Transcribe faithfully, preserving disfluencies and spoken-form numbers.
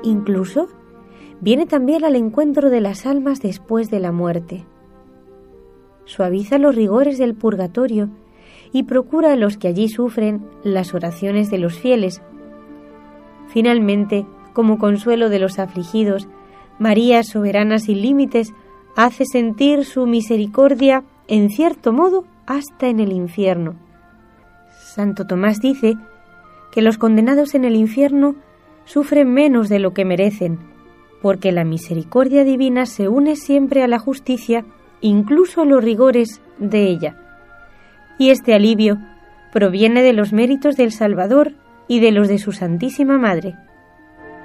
incluso viene también al encuentro de las almas después de la muerte. Suaviza los rigores del purgatorio y procura a los que allí sufren las oraciones de los fieles. Finalmente, como consuelo de los afligidos, María, soberana sin límites, hace sentir su misericordia, en cierto modo, hasta en el infierno. Santo Tomás dice que los condenados en el infierno sufren menos de lo que merecen, porque la misericordia divina se une siempre a la justicia, incluso a los rigores de ella. Y este alivio proviene de los méritos del Salvador y de los de su Santísima Madre.